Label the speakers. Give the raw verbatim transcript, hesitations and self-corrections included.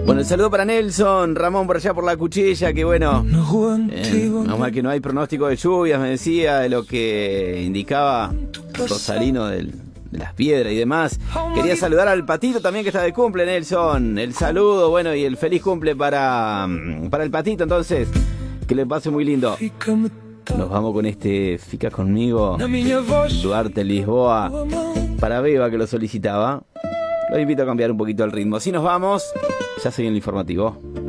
Speaker 1: Bueno, el saludo para Nelson, Ramón por allá por la cuchilla, que bueno, eh, no más que no hay pronóstico de lluvias, me decía, de lo que indicaba Rosalino del, de las piedras y demás. Quería saludar al Patito también, que está de cumple, Nelson. El saludo, bueno, y el feliz cumple para, para el Patito, entonces, que le pase muy lindo. Nos vamos con este Fica Conmigo, Duarte Lisboa, para Beba, que lo solicitaba. Los invito a cambiar un poquito el ritmo. Si nos vamos, ya se viene el informativo.